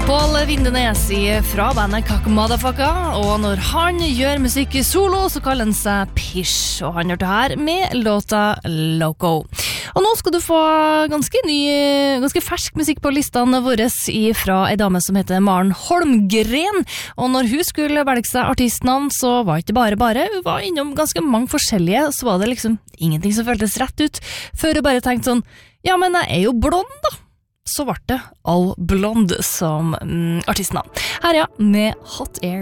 Pål Vindenes fra bandet Kakk Madafaka, og når han gjør musikk i solo, så kaller han seg Pish, og han gjør det her med låta Loco. Og nå skal du få ganske fersk musikk på listene våre fra en dame som heter Maren Holmgren, og når hun skulle velge seg artistnavn, så var ikke bare, hun var innom ganske mange forskjellige, så var det liksom ingenting som føltes rett ut, før hun bare tenkte sånn, ja, men jeg er jo blond da. Så var det All Blonde som artistnavn. Her med Hot Air.